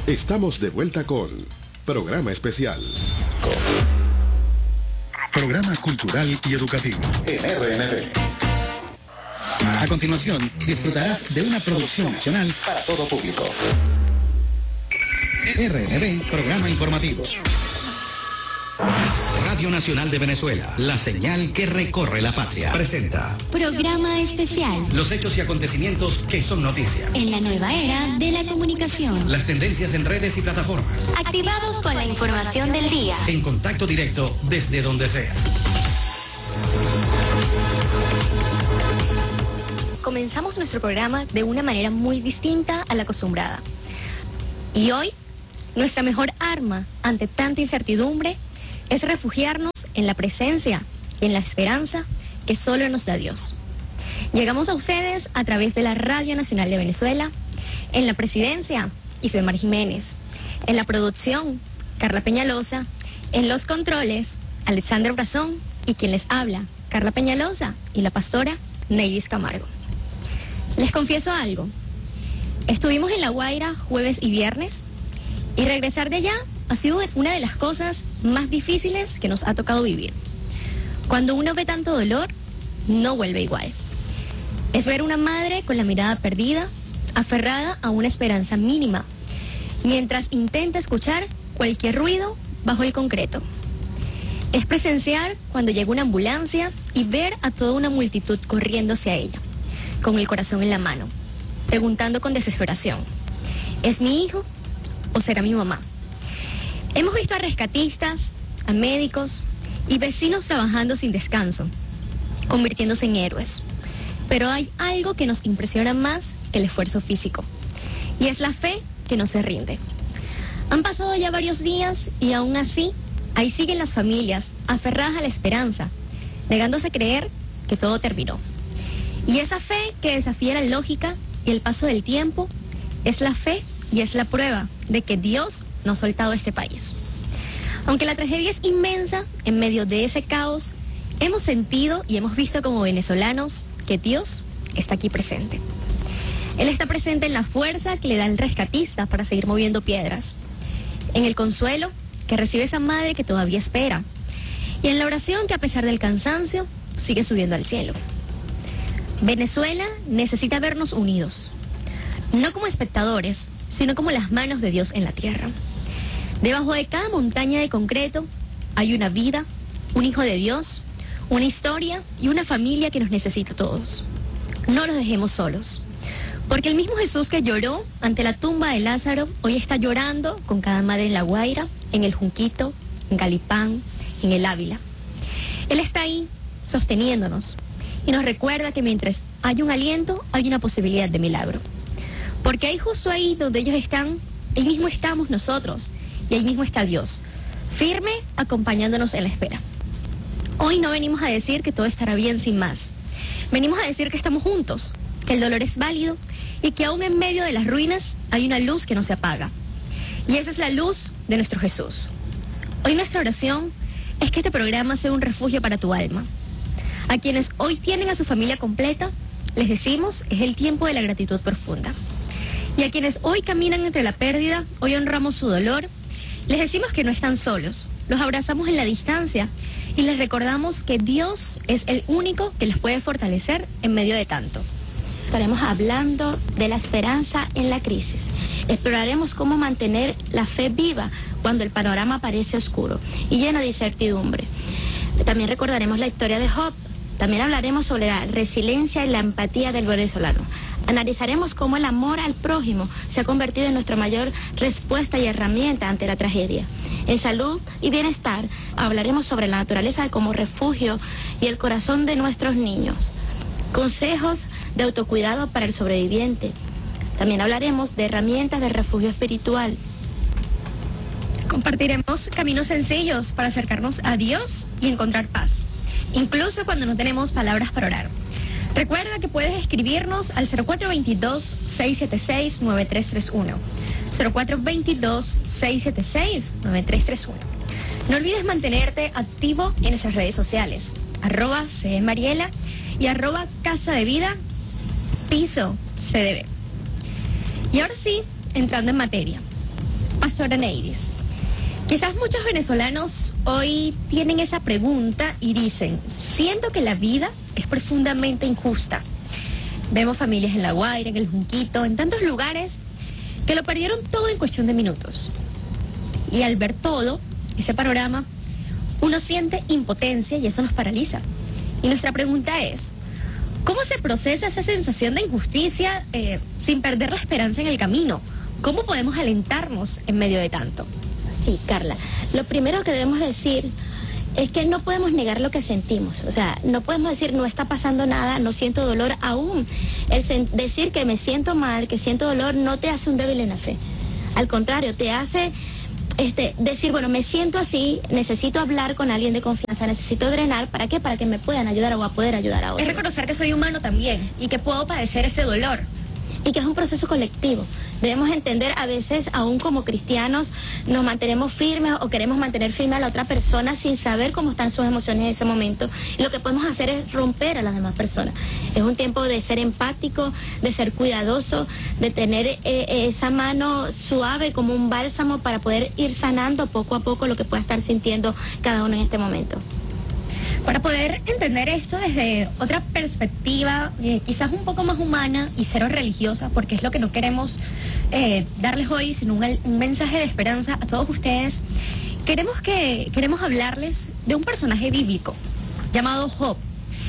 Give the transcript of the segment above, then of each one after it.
Estamos de vuelta con Programa Especial. Programa cultural y educativo en RNB. A continuación, disfrutarás de una producción nacional para todo público. RNB, programa informativo. Radio Nacional de Venezuela, la señal que recorre la patria, presenta Programa Especial. Los hechos y acontecimientos que son noticia En la nueva era de la comunicación. Las tendencias en redes y plataformas. Activados con la información del día. En contacto directo desde donde sea. Comenzamos nuestro programa de una manera muy distinta a la acostumbrada. Y hoy, nuestra mejor arma ante tanta incertidumbre es refugiarnos en la presencia y en la esperanza que solo nos da Dios. Llegamos a ustedes a través de la Radio Nacional de Venezuela, en la presidencia, Ifemar Jiménez, en la producción, Carla Peñalosa, en los controles, Alexander Brazón, y quien les habla, Carla Peñalosa, y la pastora Neidis Camargo. Les confieso algo, estuvimos en La Guaira jueves y viernes, y regresar de allá ha sido una de las cosas más difíciles que nos ha tocado vivir. Cuando uno ve tanto dolor, no vuelve igual. Es ver una madre con la mirada perdida, aferrada a una esperanza mínima, mientras intenta escuchar cualquier ruido bajo el concreto. Es presenciar cuando llega una ambulancia y ver a toda una multitud corriendo hacia ella, con el corazón en la mano, preguntando con desesperación, ¿es mi hijo o será mi mamá? Hemos visto a rescatistas, a médicos y vecinos trabajando sin descanso, convirtiéndose en héroes. Pero hay algo que nos impresiona más que el esfuerzo físico, y es la fe que no se rinde. Han pasado ya varios días y aún así, ahí siguen las familias aferradas a la esperanza, negándose a creer que todo terminó. Y esa fe que desafía la lógica y el paso del tiempo es la fe y es la prueba de que Dios no ha soltado este país. Aunque la tragedia es inmensa, en medio de ese caos, hemos sentido y hemos visto como venezolanos que Dios está aquí presente. Él está presente en la fuerza que le da el rescatista para seguir moviendo piedras, en el consuelo que recibe esa madre que todavía espera, y en la oración que a pesar del cansancio sigue subiendo al cielo. Venezuela necesita vernos unidos, no como espectadores, sino como las manos de Dios en la tierra. Debajo de cada montaña de concreto hay una vida, un hijo de Dios, una historia y una familia que nos necesita a todos. No los dejemos solos, porque el mismo Jesús que lloró ante la tumba de Lázaro, hoy está llorando con cada madre en La Guaira, en el Junquito, en Galipán, en el Ávila. Él está ahí, sosteniéndonos, y nos recuerda que mientras hay un aliento, hay una posibilidad de milagro. Porque ahí justo ahí donde ellos están, ahí mismo estamos nosotros, y ahí mismo está Dios, firme acompañándonos en la espera. Hoy no venimos a decir que todo estará bien sin más. Venimos a decir que estamos juntos, que el dolor es válido y que aún en medio de las ruinas hay una luz que no se apaga. Y esa es la luz de nuestro Jesús. Hoy nuestra oración es que este programa sea un refugio para tu alma. A quienes hoy tienen a su familia completa, les decimos, es el tiempo de la gratitud profunda. Y a quienes hoy caminan entre la pérdida, hoy honramos su dolor, les decimos que no están solos, los abrazamos en la distancia y les recordamos que Dios es el único que les puede fortalecer en medio de tanto. Estaremos hablando de la esperanza en la crisis. Exploraremos cómo mantener la fe viva cuando el panorama parece oscuro y lleno de incertidumbre. También recordaremos la historia de Job. También hablaremos sobre la resiliencia y la empatía del venezolano. Analizaremos cómo el amor al prójimo se ha convertido en nuestra mayor respuesta y herramienta ante la tragedia. En salud y bienestar hablaremos sobre la naturaleza como refugio y el corazón de nuestros niños. Consejos de autocuidado para el sobreviviente. También hablaremos de herramientas de refugio espiritual. Compartiremos caminos sencillos para acercarnos a Dios y encontrar paz, incluso cuando no tenemos palabras para orar. Recuerda que puedes escribirnos al 0422-676-9331. 0422-676-9331. No olvides mantenerte activo en nuestras redes sociales, @cmariela y @Casa de Vida Piso CDB. Y ahora sí, entrando en materia. Pastora Neidis, quizás muchos venezolanos hoy tienen esa pregunta y dicen, siento que la vida es profundamente injusta. Vemos familias en La Guaira, en El Junquito, en tantos lugares que lo perdieron todo en cuestión de minutos. Y al ver todo, ese panorama, uno siente impotencia y eso nos paraliza. Y nuestra pregunta es, ¿cómo se procesa esa sensación de injusticia sin perder la esperanza en el camino? ¿Cómo podemos alentarnos en medio de tanto? Sí, Carla, lo primero que debemos decir es que no podemos negar lo que sentimos. O sea, no podemos decir no está pasando nada, no siento dolor aún. Decir que me siento mal, que siento dolor, no te hace un débil en la fe. Al contrario, te hace decir, bueno, me siento así, necesito hablar con alguien de confianza, necesito drenar, ¿para qué? Para que me puedan ayudar o a poder ayudar a otros. Es reconocer que soy humano también y que puedo padecer ese dolor. Y que es un proceso colectivo. Debemos entender, a veces, aún como cristianos, nos mantenemos firmes o queremos mantener firme a la otra persona sin saber cómo están sus emociones en ese momento. Y lo que podemos hacer es romper a las demás personas. Es un tiempo de ser empático, de ser cuidadoso, de tener esa mano suave como un bálsamo para poder ir sanando poco a poco lo que pueda estar sintiendo cada uno en este momento. Para poder entender esto desde otra perspectiva, quizás un poco más humana y cero religiosa, porque es lo que no queremos darles hoy, sino un mensaje de esperanza a todos ustedes, queremos hablarles de un personaje bíblico llamado Job,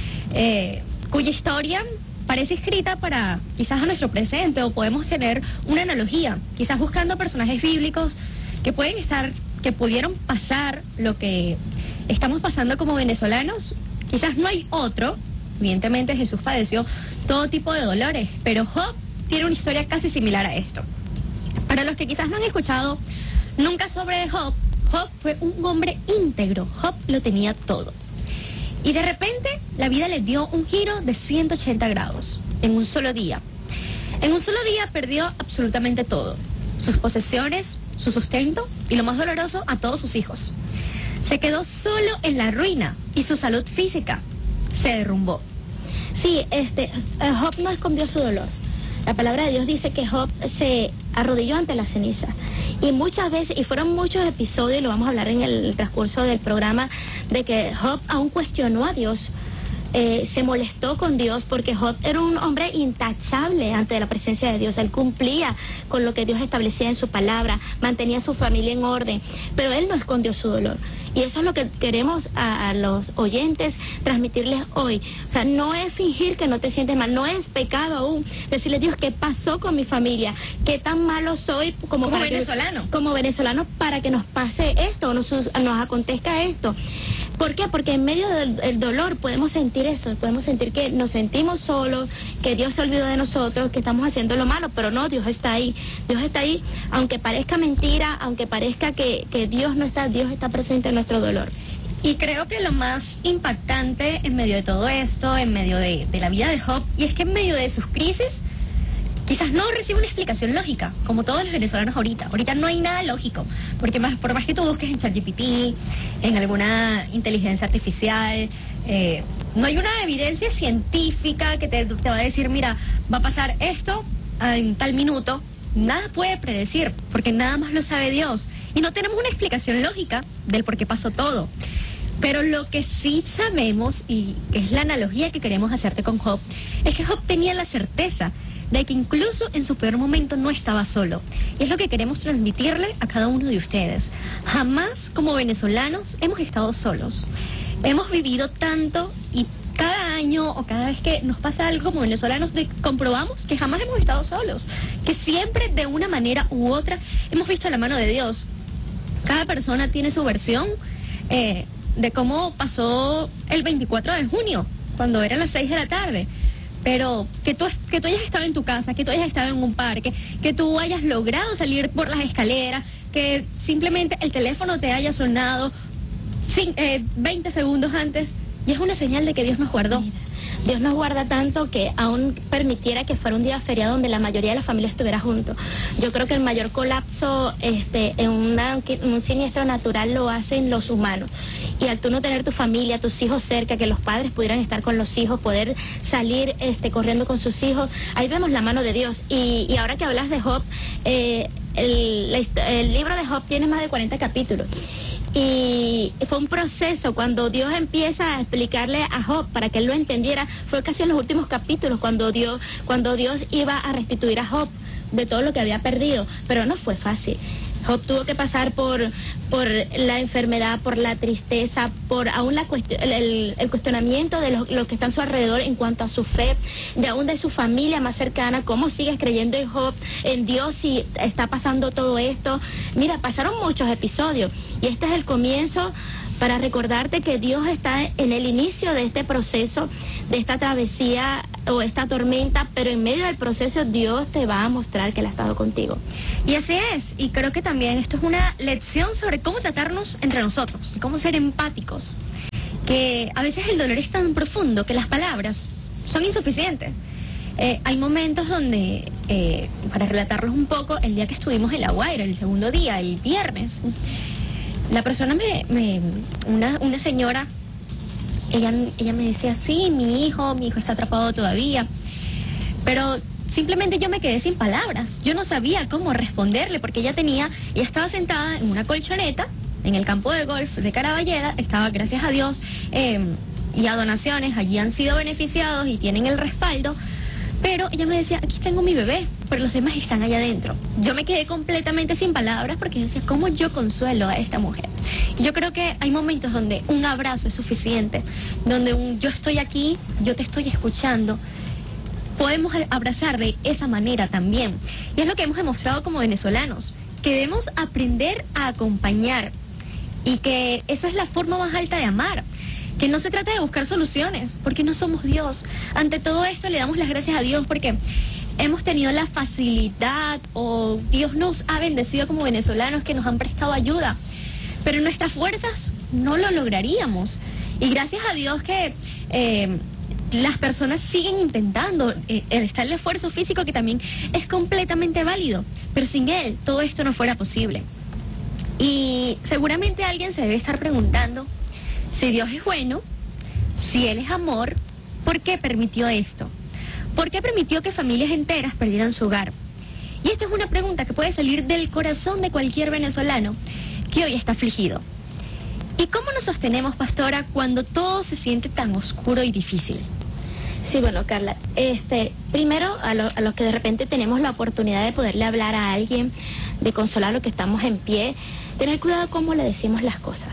cuya historia parece escrita para quizás a nuestro presente, o podemos tener una analogía, quizás buscando personajes bíblicos que pudieron pasar lo que estamos pasando como venezolanos. Quizás no hay otro, evidentemente Jesús padeció todo tipo de dolores, pero Job tiene una historia casi similar a esto. Para los que quizás no han escuchado nunca sobre Job, Job fue un hombre íntegro, Job lo tenía todo. Y de repente la vida le dio un giro de 180 grados, en un solo día. En un solo día perdió absolutamente todo, sus posesiones, su sustento y, lo más doloroso, a todos sus hijos. Se quedó solo en la ruina y su salud física se derrumbó. Sí, Job no escondió su dolor. La palabra de Dios dice que Job se arrodilló ante la ceniza. Y muchas veces, y fueron muchos episodios, lo vamos a hablar en el transcurso del programa, de que Job aún cuestionó a Dios. Se molestó con Dios porque Job era un hombre intachable ante la presencia de Dios. Él cumplía con lo que Dios establecía en su palabra, mantenía a su familia en orden, pero él no escondió su dolor. Y eso es lo que queremos a los oyentes transmitirles hoy. O sea, no es fingir que no te sientes mal, no es pecado aún decirle, Dios, ¿qué pasó con mi familia? ¿Qué tan malo soy como venezolano para que nos pase esto, nos acontezca esto? ¿Por qué? Porque en medio del dolor podemos sentir eso, podemos sentir que nos sentimos solos, que Dios se olvidó de nosotros, que estamos haciendo lo malo, pero no, Dios está ahí, aunque parezca mentira, aunque parezca que Dios no está, Dios está presente en nuestro dolor. Y creo que lo más impactante en medio de todo esto, en medio de la vida de Job, y es que en medio de sus crisis, quizás no recibe una explicación lógica, como todos los venezolanos ahorita. Ahorita no hay nada lógico, porque por más que tú busques en ChatGPT, en alguna inteligencia artificial, no hay una evidencia científica que te va a decir, mira, va a pasar esto en tal minuto. Nada puede predecir, porque nada más lo sabe Dios. Y no tenemos una explicación lógica del por qué pasó todo. Pero lo que sí sabemos, y que es la analogía que queremos hacerte con Job, es que Job tenía la certeza de que incluso en su peor momento no estaba solo. Y es lo que queremos transmitirle a cada uno de ustedes. Jamás como venezolanos hemos estado solos. Hemos vivido tanto y cada año o cada vez que nos pasa algo como venezolanos comprobamos que jamás hemos estado solos. Que siempre de una manera u otra hemos visto la mano de Dios. Cada persona tiene su versión de cómo pasó el 24 de junio, cuando eran las 6 de la tarde. Pero que tú hayas estado en tu casa, que tú hayas estado en un parque, que tú hayas logrado salir por las escaleras, que simplemente el teléfono te haya sonado 20 segundos antes, y es una señal de que Dios nos guardó. Mira, Dios nos guarda tanto que aún permitiera que fuera un día feriado donde la mayoría de la familia estuviera juntos. Yo creo que el mayor colapso en un siniestro natural lo hacen los humanos. Y al tú no tener tu familia, tus hijos cerca, que los padres pudieran estar con los hijos, poder salir corriendo con sus hijos, ahí vemos la mano de Dios. Y ahora que hablas de Job, el libro de Job tiene más de 40 capítulos. Y fue un proceso cuando Dios empieza a explicarle a Job para que él lo entendiera. Fue casi en los últimos capítulos cuando Dios iba a restituir a Job de todo lo que había perdido, pero no fue fácil. Job tuvo que pasar por la enfermedad, por la tristeza, por aún el cuestionamiento de los que están a su alrededor en cuanto a su fe, de aún de su familia más cercana. ¿Cómo sigues creyendo en Job, en Dios, si está pasando todo esto? Mira, pasaron muchos episodios y este es el comienzo para recordarte que Dios está en el inicio de este proceso, de esta travesía o esta tormenta, pero en medio del proceso Dios te va a mostrar que Él ha estado contigo. Y así es, y creo que también esto es una lección sobre cómo tratarnos entre nosotros, cómo ser empáticos, que a veces el dolor es tan profundo que las palabras son insuficientes. Hay momentos donde, para relatarlos un poco, el día que estuvimos en La Guaira, el segundo día, el viernes, la persona una señora, ella me decía, sí, mi hijo está atrapado todavía, pero simplemente yo me quedé sin palabras. Yo no sabía cómo responderle porque ella estaba sentada en una colchoneta en el campo de golf de Caraballeda, estaba, gracias a Dios, y a donaciones, allí han sido beneficiados y tienen el respaldo. Pero ella me decía, aquí tengo mi bebé, pero los demás están allá adentro. Yo me quedé completamente sin palabras porque yo decía, ¿cómo yo consuelo a esta mujer? Y yo creo que hay momentos donde un abrazo es suficiente, donde yo estoy aquí, yo te estoy escuchando. Podemos abrazar de esa manera también. Y es lo que hemos demostrado como venezolanos, que debemos aprender a acompañar y que esa es la forma más alta de amar. Que no se trata de buscar soluciones, porque no somos Dios. Ante todo esto le damos las gracias a Dios porque hemos tenido la facilidad o Dios nos ha bendecido como venezolanos que nos han prestado ayuda. Pero en nuestras fuerzas no lo lograríamos. Y gracias a Dios que las personas siguen intentando. Está el esfuerzo físico que también es completamente válido. Pero sin él todo esto no fuera posible. Y seguramente alguien se debe estar preguntando, si Dios es bueno, si Él es amor, ¿por qué permitió esto? ¿Por qué permitió que familias enteras perdieran su hogar? Y esta es una pregunta que puede salir del corazón de cualquier venezolano que hoy está afligido. ¿Y cómo nos sostenemos, pastora, cuando todo se siente tan oscuro y difícil? Sí, bueno, Carla, primero a los que de repente tenemos la oportunidad de poderle hablar a alguien, de consolarlo, que estamos en pie, tener cuidado cómo le decimos las cosas.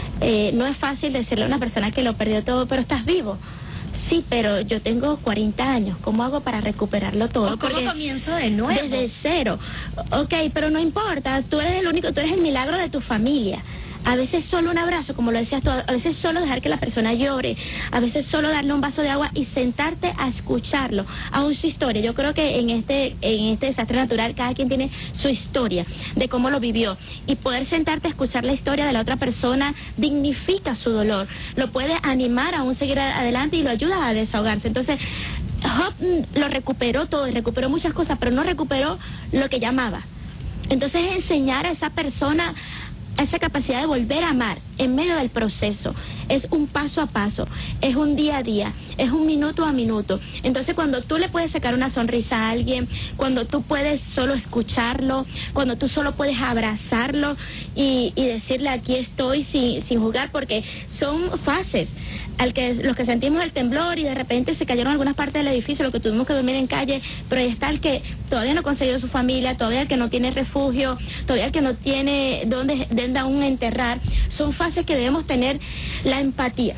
No es fácil decirle a una persona que lo perdió todo, pero estás vivo. Sí, pero yo tengo 40 años, ¿cómo hago para recuperarlo todo? ¿O cómo comienzo de nuevo? Desde cero. Ok, pero no importa, tú eres el milagro de tu familia. A veces solo un abrazo, como lo decías tú, a veces solo dejar que la persona llore, a veces solo darle un vaso de agua y sentarte a escucharlo, aún su historia. Yo creo que en este desastre natural cada quien tiene su historia de cómo lo vivió, y poder sentarte a escuchar la historia de la otra persona dignifica su dolor, lo puede animar a aún seguir adelante y lo ayuda a desahogarse. Entonces Job lo recuperó todo y recuperó muchas cosas, pero no recuperó lo que llamaba. Entonces enseñar a esa persona esa capacidad de volver a amar en medio del proceso es un paso a paso, es un día a día, es un minuto a minuto. Entonces cuando tú le puedes sacar una sonrisa a alguien, cuando tú puedes solo escucharlo, cuando tú solo puedes abrazarlo y decirle aquí estoy sin juzgar, porque son fases. Los que sentimos el temblor y de repente se cayeron algunas partes del edificio, lo que tuvimos que dormir en calle, pero ahí está el que todavía no ha conseguido su familia, todavía el que no tiene refugio, todavía el que no tiene dónde aún enterrar. Son fases que debemos tener la empatía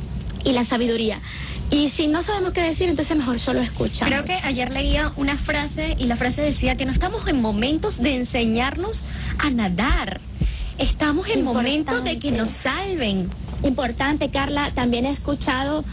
y la sabiduría. Y si no sabemos qué decir, entonces mejor solo escuchar. Creo que ayer leía una frase y la frase decía que no estamos en momentos de enseñarnos a nadar. Estamos en momentos de que nos salven. Importante, Carla. También he escuchado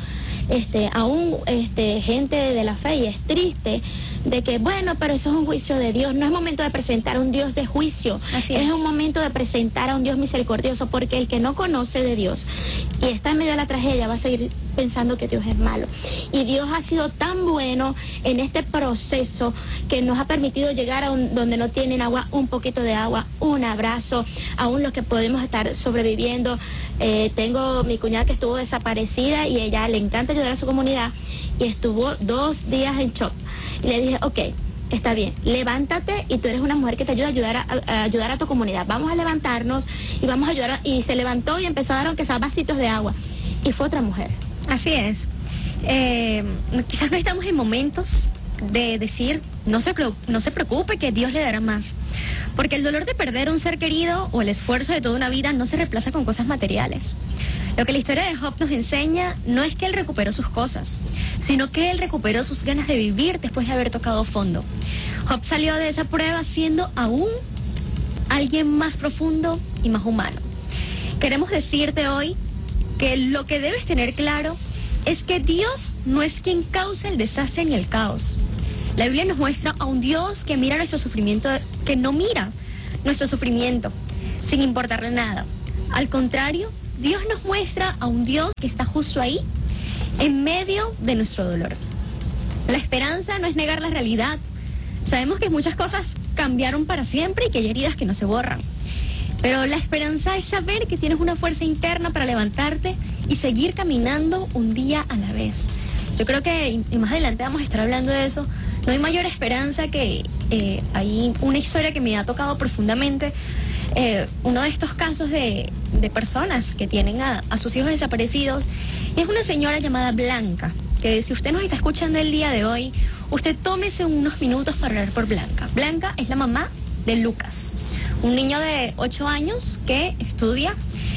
aún gente de la fe, y es triste de que, bueno, pero eso es un juicio de Dios. No es momento de presentar a un Dios de juicio. Es un momento de presentar a un Dios misericordioso, porque el que no conoce de Dios y está en medio de la tragedia va a seguir pensando que Dios es malo. Y Dios ha sido tan bueno en este proceso que nos ha permitido llegar a donde no tienen agua, un poquito de agua, un abrazo, aún los que podemos estar sobreviviendo. Tengo mi cuñada que estuvo desaparecida y ella le encanta ayudar a su comunidad y estuvo 2 días en shock. Y le dije, ok, está bien, levántate y tú eres una mujer que te ayuda a ayudar a tu comunidad. Vamos a levantarnos y vamos a ayudar. Y se levantó y empezó a dar aunque sea vasitos de agua. Y fue otra mujer. Así es. Quizás no estamos en momentos de decir, no se preocupe que Dios le dará más. Porque el dolor de perder un ser querido o el esfuerzo de toda una vida no se reemplaza con cosas materiales. Lo que la historia de Job nos enseña no es que él recuperó sus cosas, sino que él recuperó sus ganas de vivir después de haber tocado fondo. Job salió de esa prueba siendo aún alguien más profundo y más humano. Queremos decirte hoy que lo que debes tener claro es que Dios no es quien causa el desastre ni el caos. La Biblia nos muestra a un Dios que mira nuestro sufrimiento, que no mira nuestro sufrimiento sin importarle nada. Al contrario, Dios nos muestra a un Dios que está justo ahí, en medio de nuestro dolor. La esperanza no es negar la realidad. Sabemos que muchas cosas cambiaron para siempre y que hay heridas que no se borran. Pero la esperanza es saber que tienes una fuerza interna para levantarte y seguir caminando un día a la vez. Yo creo que, y más adelante vamos a estar hablando de eso, no hay mayor esperanza que hay una historia que me ha tocado profundamente. Uno de estos casos de personas que tienen a sus hijos desaparecidos, es una señora llamada Blanca, que si usted nos está escuchando el día de hoy, usted tómese unos minutos para hablar por Blanca. Blanca es la mamá de Lucas, un niño de 8 años que estudia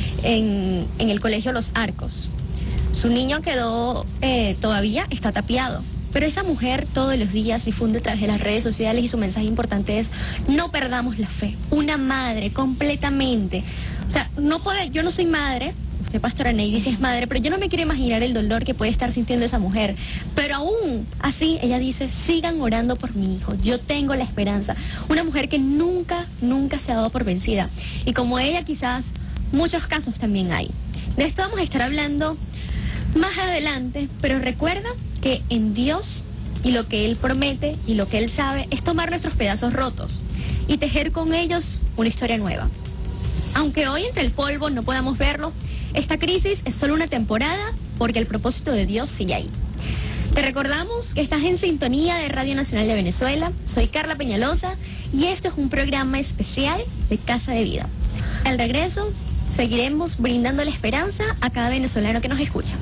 en el colegio Los Arcos. Su niño quedó, todavía está tapiado. Pero esa mujer todos los días difunde a través de las redes sociales y su mensaje importante es: no perdamos la fe. Una madre completamente. O sea, yo no soy madre, usted pastora Neidy sí es madre, pero yo no me quiero imaginar el dolor que puede estar sintiendo esa mujer. Pero aún así, ella dice: sigan orando por mi hijo, yo tengo la esperanza. Una mujer que nunca se ha dado por vencida. Y como ella, quizás muchos casos también hay. De esto vamos a estar hablando más adelante, pero recuerda que en Dios y lo que Él promete y lo que Él sabe es tomar nuestros pedazos rotos y tejer con ellos una historia nueva. Aunque hoy entre el polvo no podamos verlo, esta crisis es solo una temporada porque el propósito de Dios sigue ahí. Te recordamos que estás en sintonía de Radio Nacional de Venezuela. Soy Carla Peñalosa y esto es un programa especial de Casa de Vida. Al regreso seguiremos brindando la esperanza a cada venezolano que nos escucha.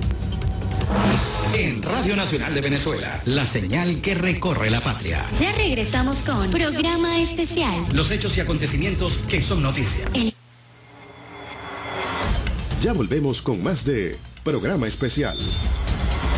En Radio Nacional de Venezuela, la señal que recorre la patria. Ya regresamos con Programa Especial. Los hechos y acontecimientos que son noticia. Ya volvemos con más de Programa Especial.